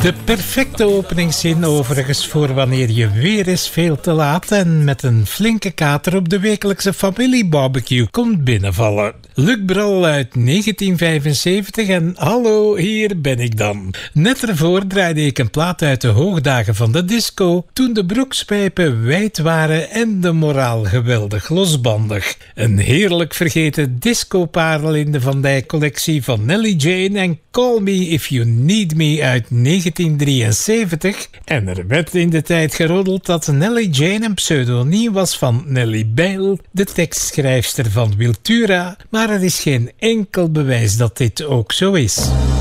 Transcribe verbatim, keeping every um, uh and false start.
De perfecte openingszin overigens voor wanneer je weer eens veel te laat en met een flinke kater op de wekelijkse familiebarbecue komt binnenvallen. Luc Brel uit negentien vijfenzeventig en hallo, hier ben ik dan. Net ervoor draaide ik een plaat uit de hoogdagen van de disco, toen de broekspijpen wijd waren en de moraal geweldig losbandig. Een heerlijk vergeten discoparel in de Van Dijk collectie van Nelly Jane en Call Me If You Need Me uit negentien drieënzeventig. En er werd in de tijd geroddeld dat Nelly Jane een pseudoniem was van Nelly Bijl, de tekstschrijfster van Wiltura, maar er is geen enkel bewijs dat dit ook zo is.